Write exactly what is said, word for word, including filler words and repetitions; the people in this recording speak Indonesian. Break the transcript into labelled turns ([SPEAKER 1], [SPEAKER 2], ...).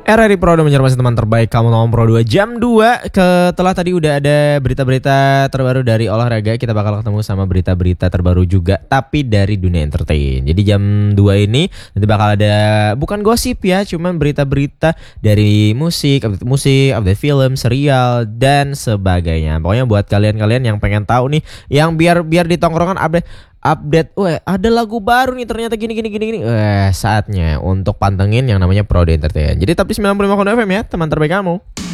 [SPEAKER 1] R R I Pro udah masih teman terbaik kamu nonton Pro dua jam dua. Setelah tadi udah ada berita-berita terbaru dari olahraga, kita bakal ketemu sama berita-berita terbaru juga tapi dari dunia entertain. Jadi jam dua ini nanti bakal ada bukan gosip ya, cuman berita-berita dari musik, update musik, update film, serial dan sebagainya. Pokoknya buat kalian-kalian yang pengen tahu nih, yang biar biar di tongkrongan update update, wah ada lagu baru nih ternyata gini gini gini gini. Wah, saatnya untuk pantengin yang namanya Pro Entertain. Jadi tapi sembilan puluh lima koma satu F M ya, teman terbaik kamu.